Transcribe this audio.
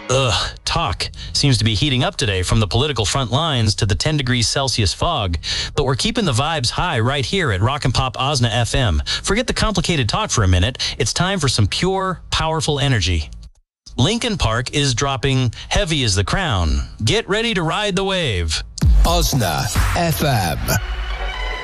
Talk seems to be heating up today from the political front lines to the 10 degrees Celsius fog. But we're keeping the vibes high right here at Rock and Pop Osna FM. Forget the complicated talk for a minute. It's time for some pure, powerful energy. Lincoln Park is dropping Heavy as the Crown. Get ready to ride the wave. Osna FM.